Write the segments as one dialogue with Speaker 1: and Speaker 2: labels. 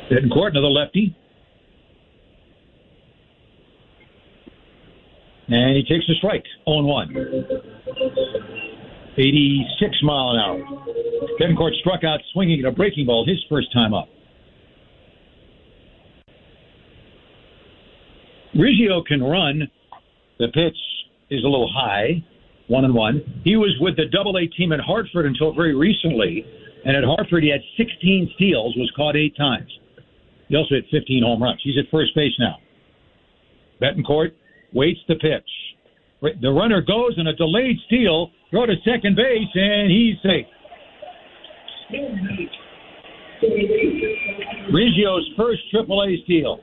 Speaker 1: Bettencourt, another lefty. And he takes a strike, 0-1. 86 mile an hour. Bettencourt struck out swinging at a breaking ball his first time up. Riggio can run. The pitch is a little high, 1-1. He was with the Double-A team at Hartford until very recently, and at Hartford he had 16 steals, was caught 8 times. He also hit 15 home runs. He's at first base now. Bettencourt waits the pitch. The runner goes in a delayed steal, throw to second base, and he's safe. Riggio's first AAA steal.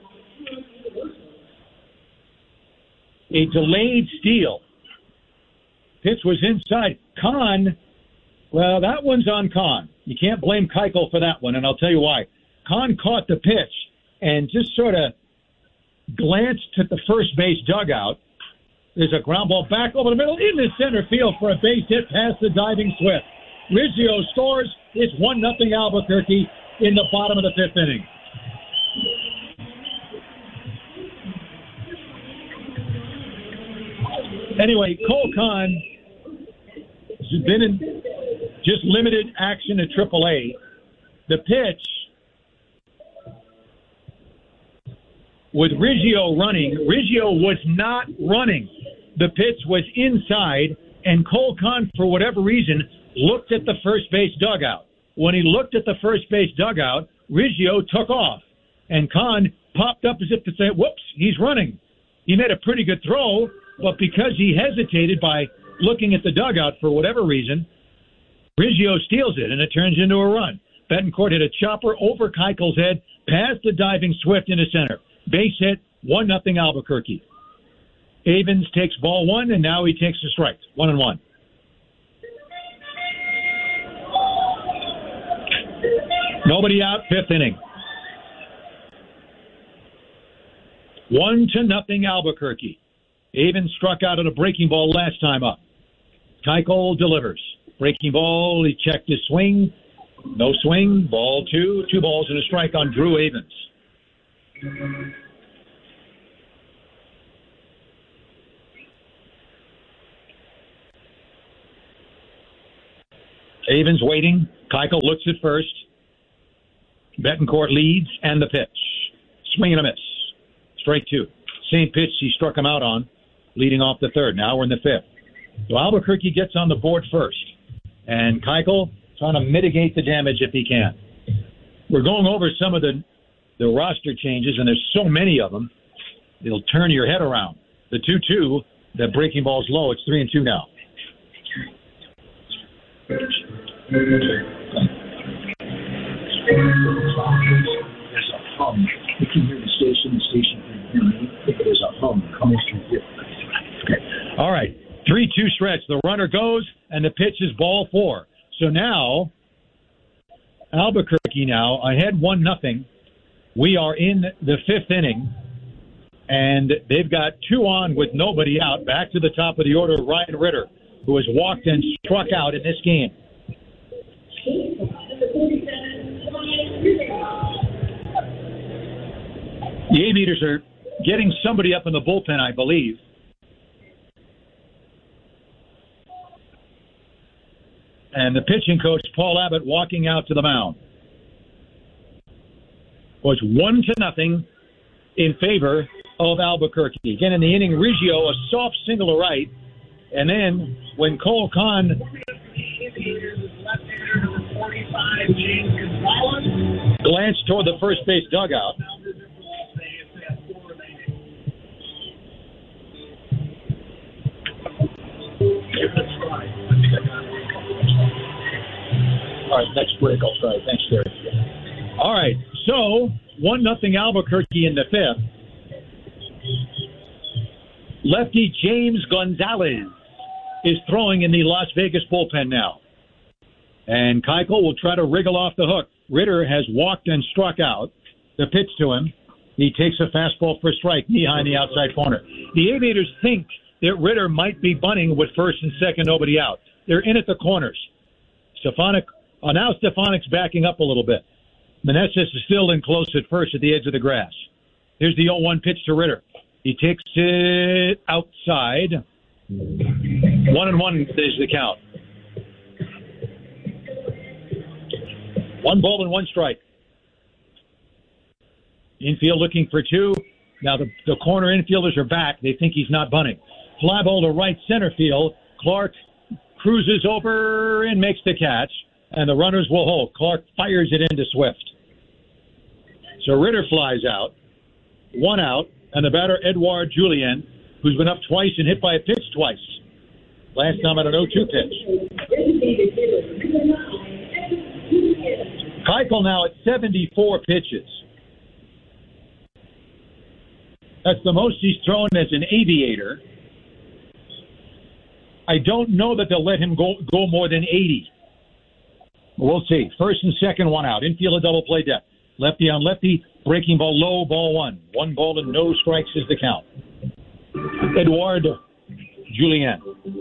Speaker 1: A delayed steal. Pitch was inside. Kahn, well, that one's on Kahn. You can't blame Keuchel for that one, and I'll tell you why. Kahn caught the pitch and just sort of glanced at the first base dugout. There's a ground ball back over the middle into center field for a base hit past the diving Swift. Riggio scores. It's 1-0 Albuquerque in the bottom of the 5th inning. Anyway, Cole Kahn has been in just limited action at AAA. The pitch with Riggio running, Riggio was not running. The pitch was inside, and Cole Kahn, for whatever reason, looked at the first base dugout. When he looked at the first base dugout, Riggio took off, and Kahn popped up as if to say, whoops, he's running. He made a pretty good throw, but because he hesitated by looking at the dugout for whatever reason, Riggio steals it, and it turns into a run. Bettencourt hit a chopper over Keichel's head, past the diving Swift into center. Base hit, 1-0 Albuquerque. Avens takes ball 1, and now he takes a strike, 1-1. Nobody out, 5th inning. 1-0 Albuquerque. Avens struck out at a breaking ball last time up. Keuchel delivers. Breaking ball, he checked his swing. No swing, ball 2. 2 balls and a strike on Drew Avens. Avens waiting. Keuchel looks at first. Bettencourt leads, and the pitch. Swing and a miss. Strike 2. Same pitch he struck him out on, leading off the 3rd. Now we're in the 5th. So Albuquerque gets on the board first. And Keuchel trying to mitigate the damage if he can. We're going over some of the roster changes, and there's so many of them, it'll turn your head around. The 2-2, that breaking ball's low. It's 3-2 now. There's a hum. You can hear the station can hear me. If there's a hum coming through here. Okay. All right. 3-2 stretch. The runner goes, and the pitch is ball 4. So now, Albuquerque now ahead 1-0. We are in the 5th inning, and they've got 2 on with nobody out. Back to the top of the order, Ryan Ritter, who has walked and struck out in this game. The Aviators are getting somebody up in the bullpen, I believe. And the pitching coach, Paul Abbott, walking out to the mound. Was 1-0 in favor of Albuquerque. Again, in the inning, Riggio, a soft single to right. And then when Cole Kahn glanced toward the first base dugout, all right, next break I'll try. Thanks, Terry. All right, so 1-0 Albuquerque in the 5th. Lefty James Gonzalez is throwing in the Las Vegas bullpen now. And Keuchel will try to wriggle off the hook. Ritter has walked and struck out. The pitch to him. He takes a fastball for a strike, knee high in the outside corner. The Aviators think that Ritter might be bunting with first and second, nobody out. They're in at the corners. Now Stefanik's backing up a little bit. Meneses is still in close at first at the edge of the grass. Here's the 0-1 pitch to Ritter. He takes it outside. 1-1 is the count. 1 ball and 1 strike. Infield looking for 2. Now the corner infielders are back. They think he's not bunting. Fly ball to right center field. Clark cruises over and makes the catch, and the runners will hold. Clark fires it into Swift. So Ritter flies out. 1 out, and the batter Edouard Julien, who's been up twice and hit by a pitch twice. Last time at an 0-2 pitch. Keuchel now at 74 pitches. That's the most he's thrown as an aviator. I don't know that they'll let him go more than 80. We'll see. First and second, 1 out. Infield a double play depth. Lefty on lefty. Breaking ball low, ball 1. 1 ball and no strikes is the count. Edouard Julien.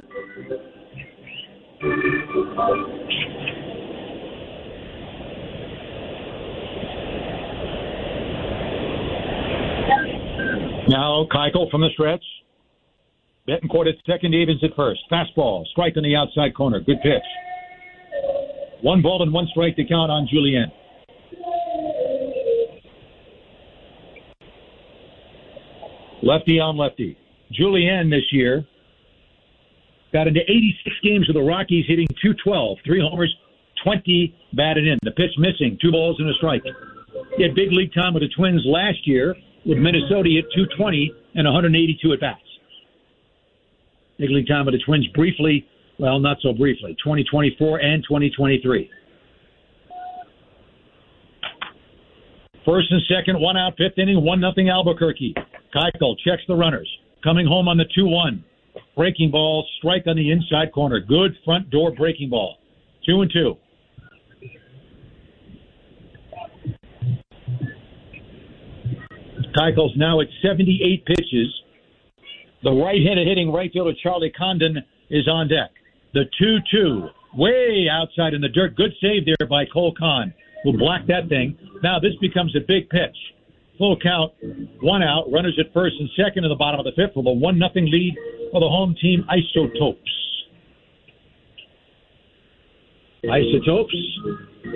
Speaker 1: Now Keuchel from the stretch. Betancourt at second, Evans at first. Fastball, strike on the outside corner. Good pitch. 1 ball and 1 strike to count on Julien. Lefty on lefty. Julien this year got into 86 games with the Rockies, hitting .212, 3 homers, 20 batted in. The pitch missing, 2 balls and a strike. He had big league time with the Twins last year with Minnesota at .220 and 182 at bats. Big league time with the Twins briefly, well, not so briefly, 2024 and 2023. First and second, 1 out, 5th inning, 1-0 Albuquerque. Keuchel checks the runners. Coming home on the 2-1. Breaking ball, strike on the inside corner. Good front door breaking ball. 2-2. Keuchel's now at 78 pitches. The right-handed hitting right fielder Charlie Condon is on deck. The 2-2, way outside in the dirt. Good save there by Cole Kahn, who blocked that thing. Now this becomes a big pitch. Full count, 1 out. Runners at first and second in the bottom of the 5th with a 1-0 lead for the home team, Isotopes. Isotopes